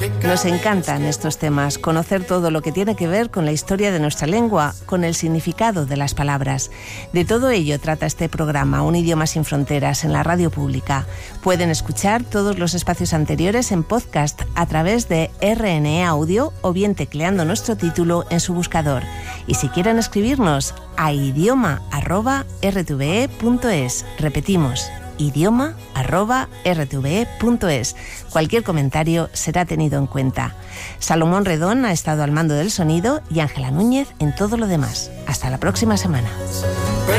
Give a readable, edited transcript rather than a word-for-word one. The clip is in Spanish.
Nos encantan estos temas, conocer todo lo que tiene que ver con la historia de nuestra lengua, con el significado de las palabras. De todo ello trata este programa, Un idioma sin fronteras, en la radio pública. Pueden escuchar todos los espacios anteriores en podcast a través de RNE Audio o bien tecleando nuestro título en su buscador. Y si quieren escribirnos, a idioma@rtve.es. Repetimos, idioma@rtve.es. Cualquier comentario será tenido en cuenta. Salomón Redón ha estado al mando del sonido y Ángela Núñez en todo lo demás. Hasta la próxima semana.